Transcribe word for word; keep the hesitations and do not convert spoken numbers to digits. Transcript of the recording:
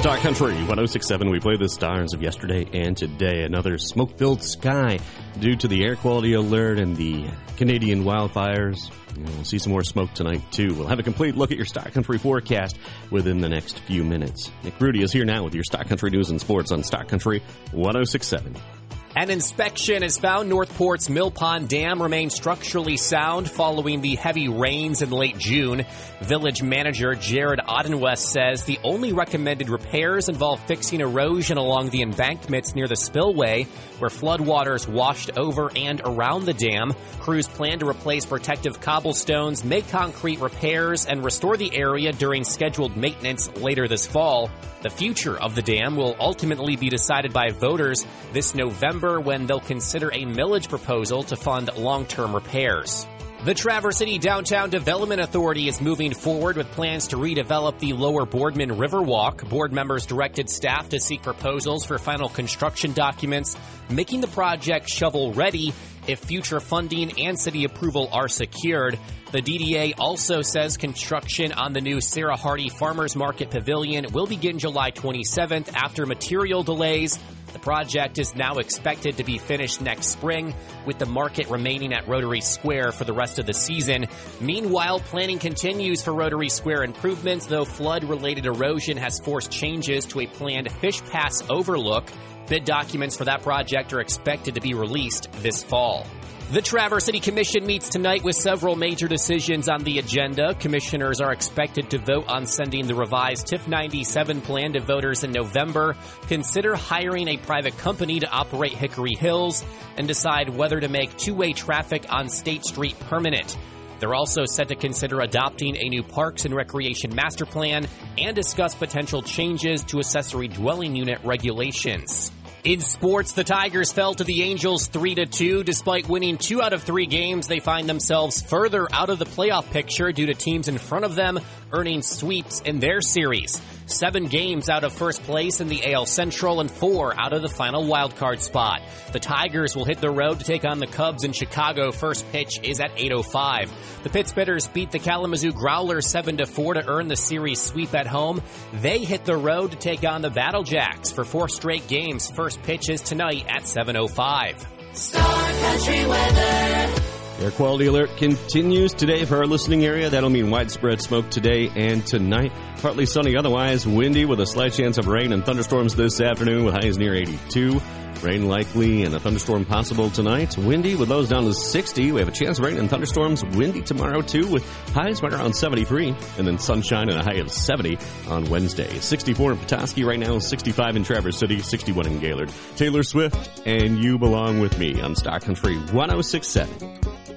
Star Country one oh six point seven. We play the stars of yesterday and today. Another smoke-filled sky due to the air quality alert and the Canadian wildfires. We'll see some more smoke tonight, too. We'll have a complete look at your Star Country forecast within the next few minutes. Nick Rudy is here now with your Star Country news and sports on Star Country one oh six point seven. An inspection has found Northport's Mill Pond Dam remains structurally sound following the heavy rains in late June. Village manager Jared Audenwest says the only recommended repairs involve fixing erosion along the embankments near the spillway, where floodwaters washed over and around the dam. Crews plan to replace protective cobblestones, make concrete repairs, and restore the area during scheduled maintenance later this fall. The future of the dam will ultimately be decided by voters this November when they'll consider a millage proposal to fund long-term repairs. The Traverse City Downtown Development Authority is moving forward with plans to redevelop the Lower Boardman Riverwalk. Board members directed staff to seek proposals for final construction documents, making the project shovel-ready if future funding and city approval are secured. The D D A also says construction on the new Sarah Hardy Farmers Market Pavilion will begin July twenty-seventh after material delays. The project is now expected to be finished next spring, with the market remaining at Rotary Square for the rest of the season. Meanwhile, planning continues for Rotary Square improvements, though flood-related erosion has forced changes to a planned Fish Pass overlook. Bid documents for that project are expected to be released this fall. The Traverse City Commission meets tonight with several major decisions on the agenda. Commissioners are expected to vote on sending the revised T I F ninety-seven plan to voters in November, consider hiring a private company to operate Hickory Hills, and decide whether to make two-way traffic on State Street permanent. They're also set to consider adopting a new Parks and Recreation Master Plan and discuss potential changes to accessory dwelling unit regulations. In sports, the Tigers fell to the Angels three to two. Despite winning two out of three games, they find themselves further out of the playoff picture due to teams in front of them earning sweeps in their series. Seven games out of first place in the A L Central and four out of the final wildcard spot. The Tigers will hit the road to take on the Cubs in Chicago. First pitch is at eight oh five. The Pittsburghers beat the Kalamazoo Growlers seven to four to earn the series sweep at home. They hit the road to take on the Battle Jacks for four straight games. First pitch is tonight at seven oh five. Star Country weather. Air quality alert continues today for our listening area. That'll mean widespread smoke today and tonight. Partly sunny, otherwise windy with a slight chance of rain and thunderstorms this afternoon with highs near eighty-two. Rain likely and a thunderstorm possible tonight. Windy with lows down to sixty. We have a chance of rain and thunderstorms. Windy tomorrow, too, with highs right around seventy-three. And then sunshine and a high of seventy on Wednesday. sixty-four in Petoskey right now, sixty-five in Traverse City, sixty-one in Gaylord. Taylor Swift and You Belong With Me on Star Country one oh six point seven.